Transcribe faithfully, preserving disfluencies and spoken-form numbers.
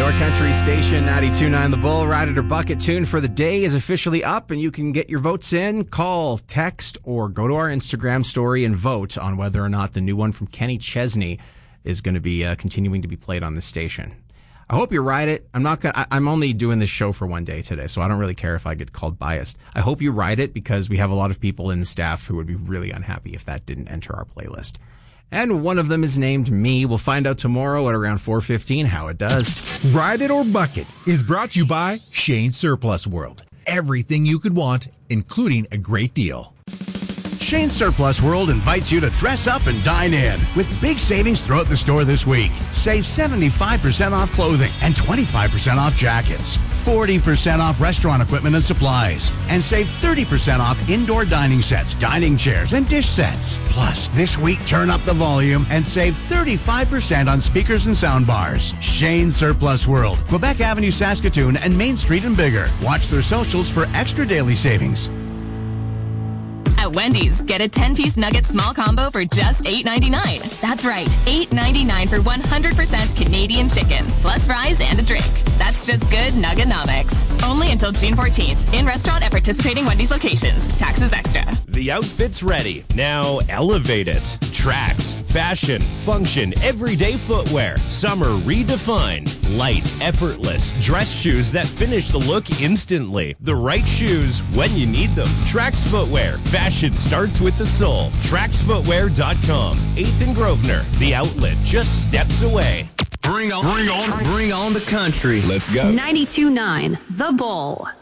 Your country station, ninety-two point nine The Bull. Ride It or Bucket tune for the day is officially up, and you can get your votes in. Call, text, or go to our Instagram story and vote on whether or not the new one from Kenny Chesney is going to be uh, continuing to be played on this station. I hope you ride it. I'm not gonna, I'm only doing this show for one day today, so I don't really care if I get called biased. I hope you ride it because we have a lot of people in the staff who would be really unhappy if that didn't enter our playlist. And one of them is named me. We'll find out tomorrow at around four fifteen how it does. Ride It or Bucket is brought to you by Shane Surplus World. Everything you could want, including a great deal. Shane Surplus World invites you to dress up and dine in with big savings throughout the store this week. Save seventy-five percent off clothing and twenty-five percent off jackets, forty percent off restaurant equipment and supplies, and save thirty percent off indoor dining sets, dining chairs, and dish sets. Plus, this week, turn up the volume and save thirty-five percent on speakers and sound bars. Shane Surplus World, Quebec Avenue, Saskatoon, and Main Street in Bigger. Watch their socials for extra daily savings. At Wendy's, get a ten-piece nugget small combo for just eight ninety-nine. That's right, eight ninety-nine for one hundred percent Canadian chicken, plus fries and a drink. That's just good Nuggenomics. Only until June fourteenth. In restaurant at participating Wendy's locations. Taxes extra. The outfit's ready. Now elevate it. Tracks, fashion, function, everyday footwear. Summer redefined. Light, effortless, dress shoes that finish the look instantly. The right shoes when you need them. Trax Footwear. Fashion starts with the soul. Trax Footwear dot com. eighth and Grosvenor. The outlet just steps away. Bring on, bring on, bring on the country. Let's go. ninety-two point nine The Bull.